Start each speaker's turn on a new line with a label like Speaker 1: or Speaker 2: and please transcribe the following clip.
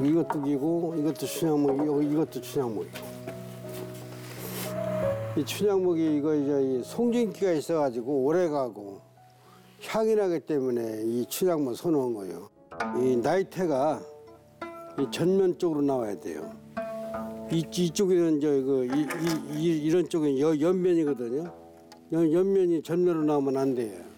Speaker 1: 이것도 기고 이것도 춘향목, 이것도 춘향목. 이 춘향목이 이거 이제 송진기가 있어가지고 오래가고 향이 나기 때문에 이 춘향목 선호한 거예요. 이 나이테가 이 전면 쪽으로 나와야 돼요. 이쪽에는 이런 쪽은 옆면이거든요. 옆면이 전면으로 나오면 안 돼요.